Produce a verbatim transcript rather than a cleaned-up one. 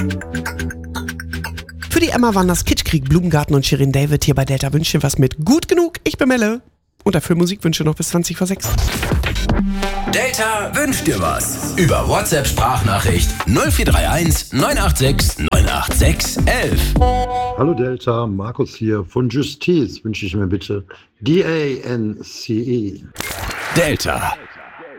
Für die Emma waren das Kitschkrieg, Blumengarten und Shirin David hier bei Delta Wünsche was mit Gut genug. Ich bin Melle. Und dafür Musikwünsche noch bis zwanzig vor sechs. Delta wünscht dir was. Über WhatsApp-Sprachnachricht null vier drei eins neun acht sechs neun acht sechs eins eins. Hallo Delta, Markus hier von Justice wünsche ich mir bitte D A N C E. Delta.